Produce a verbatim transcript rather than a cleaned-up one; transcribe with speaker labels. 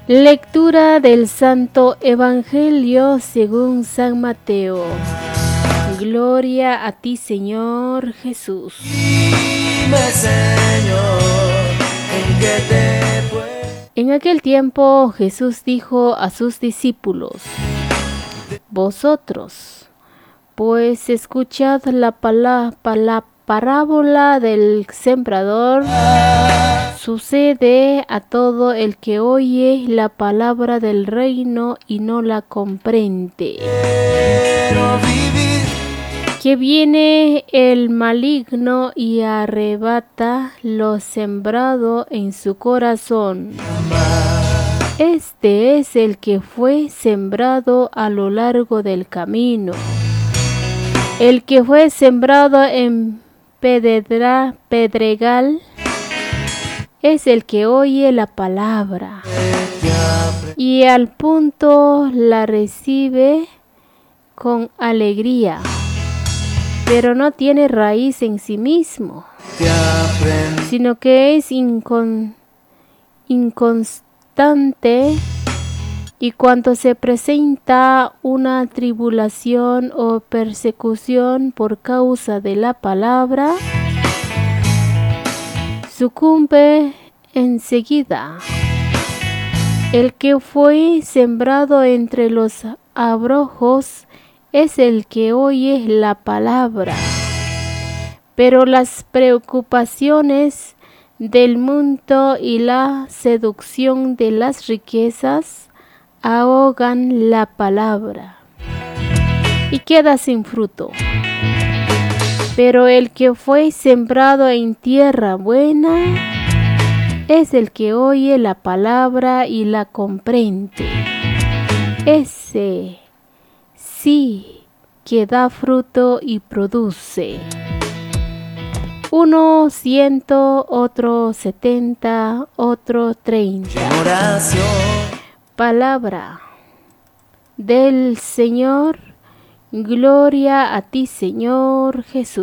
Speaker 1: Lectura del Santo Evangelio según San Mateo. Gloria a ti, Señor Jesús.
Speaker 2: Dime, Señor, ¿en qué te puedo?
Speaker 1: En aquel tiempo Jesús dijo a sus discípulos: Vosotros, pues escuchad la, pala, la parábola del sembrador. Sucede a todo el que oye la palabra del reino y no la comprende, que viene el maligno y arrebata lo sembrado en su corazón. Este es el que fue sembrado a lo largo del camino. El que fue sembrado en pedra, pedregal es el que oye la palabra y al punto la recibe con alegría, pero no tiene raíz en sí mismo, sino que es incon, inconstante, y cuando se presenta una tribulación o persecución por causa de la palabra, sucumbe enseguida. El que fue sembrado entre los abrojos es el que oye la palabra, pero las preocupaciones del mundo y la seducción de las riquezas ahogan la palabra y queda sin fruto. Pero el que fue sembrado en tierra buena es el que oye la palabra y la comprende. Ese sí que da fruto y produce. Uno ciento, otro setenta, otro treinta. Palabra del Señor. Gloria a ti, Señor Jesús.